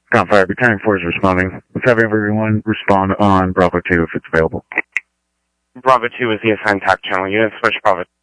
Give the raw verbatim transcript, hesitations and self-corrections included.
Gunfire, Battalion four is responding. Let's have everyone respond on Bravo two if it's available. Bravo two is the assigned T A C channel unit. Switch Bravo.